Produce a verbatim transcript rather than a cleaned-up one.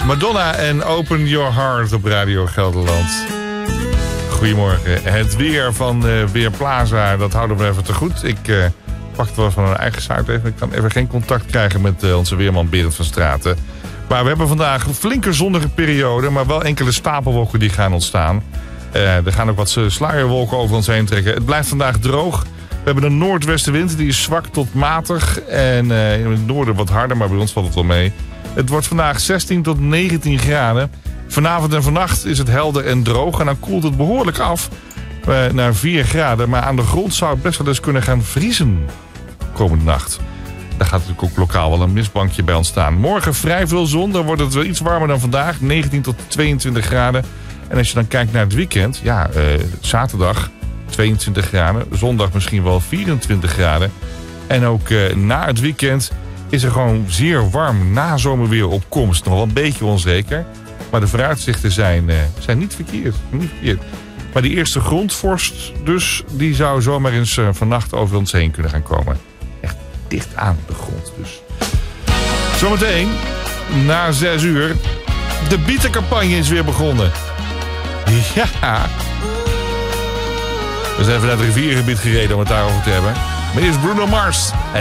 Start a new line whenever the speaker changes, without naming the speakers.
Madonna en Open Your Heart op Radio Gelderland. Goedemorgen. Het weer van uh, Weerplaza, dat houden we even te goed. Ik uh, pak het wel van een eigen site even. Ik kan even geen contact krijgen met uh, onze weerman Berend van Straten. Maar we hebben vandaag een flinke zonnige periode, maar wel enkele stapelwolken die gaan ontstaan. Uh, er gaan ook wat sluierwolken over ons heen trekken. Het blijft vandaag droog. We hebben een noordwestenwind, die is zwak tot matig. En uh, in het noorden wat harder, maar bij ons valt het wel mee. Het wordt vandaag zestien tot negentien graden. Vanavond en vannacht is het helder en droog. En dan koelt het behoorlijk af uh, naar vier graden. Maar aan de grond zou het best wel eens kunnen gaan vriezen komende nacht. Daar gaat natuurlijk ook lokaal wel een mistbankje bij ontstaan. Morgen vrij veel zon, dan wordt het wel iets warmer dan vandaag. negentien tot tweeëntwintig graden. En als je dan kijkt naar het weekend, ja, uh, zaterdag tweeëntwintig graden. Zondag misschien wel vierentwintig graden. En ook uh, na het weekend is er gewoon zeer warm nazomerweer op komst. Nog wel een beetje onzeker. Maar de vooruitzichten zijn, uh, zijn niet verkeerd. Niet verkeerd. Maar die eerste grondvorst dus, die zou zomaar eens uh, vannacht over ons heen kunnen gaan komen. Echt dicht aan de grond dus. Zometeen, na zes uur, de bietencampagne is weer begonnen. Ja. We zijn even naar het riviergebied gereden om het daarover te hebben. Maar eerst Bruno Mars.